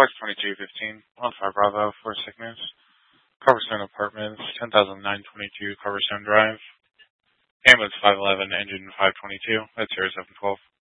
Fox 2215, 15 Bravo, 4 Sickness, Carverstone Apartments, 10,922 Carverstone Drive, Ambulance 511, Engine 522, that's 0712.